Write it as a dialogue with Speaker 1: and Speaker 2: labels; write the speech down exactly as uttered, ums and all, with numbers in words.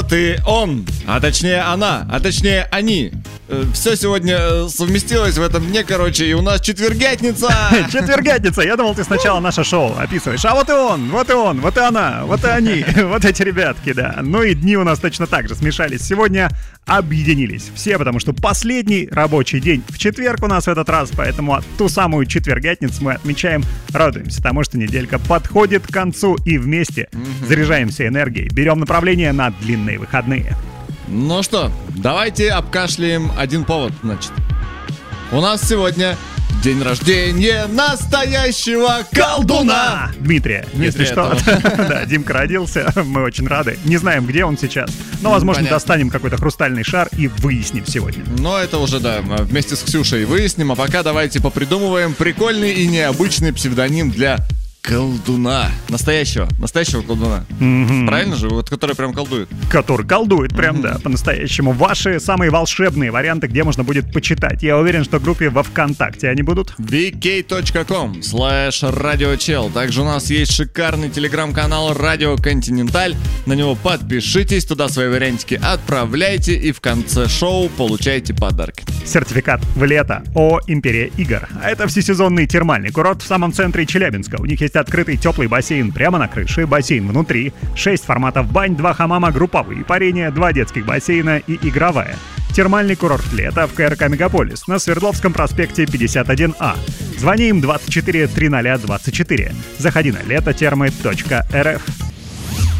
Speaker 1: вот и он, а точнее она, а точнее они. Все сегодня совместилось в этом дне, короче, и у нас четвергятница!
Speaker 2: Четвергятница! Я думал, ты сначала наше шоу описываешь. А вот и он, вот и он, вот и она, вот и они, вот эти ребятки, да. Ну и дни у нас точно так же смешались. Сегодня объединились все, потому что последний рабочий день в четверг у нас в этот раз, поэтому ту самую четвергятницу мы отмечаем, радуемся тому, что неделька подходит к концу, и вместе mm-hmm. заряжаемся энергией, берем направление на длинные выходные.
Speaker 1: Ну что, давайте обкашляем один повод, значит. У нас сегодня день рождения настоящего колдуна!
Speaker 2: Дмитрия, если что. Да, Димка родился, мы очень рады. Не знаем, где он сейчас, но, возможно, Понятно. достанем какой-то хрустальный шар и выясним сегодня.
Speaker 1: Но это уже, да, вместе с Ксюшей выясним, а пока давайте попридумываем прикольный и необычный псевдоним для колдуна. Настоящего. Настоящего колдуна. Mm-hmm. Правильно же? Вот который прям колдует.
Speaker 2: Который колдует прям, mm-hmm. да, по-настоящему. Ваши самые волшебные варианты, где можно будет почитать. Я уверен, что в группе во ВКонтакте они будут.
Speaker 1: ви кей точка ком слэш радиочел. Также у нас есть шикарный телеграм-канал Радио Континенталь. На него подпишитесь, туда свои вариантики отправляйте и в конце шоу получайте подарки.
Speaker 2: Сертификат в лето ООО «Империя игр». А это всесезонный термальный курорт в самом центре Челябинска. У них есть открытый теплый бассейн прямо на крыше, бассейн внутри, шесть форматов бань, два хамама, групповые парения, два детских бассейна и игровая. Термальный курорт лета в ка эр ка Мегаполис на Свердловском проспекте пятьдесят один а. Звони им двадцать четыре триста двадцать четыре. Заходи на летотермы точка эр эф.